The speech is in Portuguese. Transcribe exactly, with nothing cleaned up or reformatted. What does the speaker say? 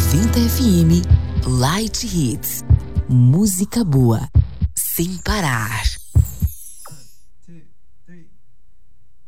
noventa F M Light Hits. Música boa, sem parar.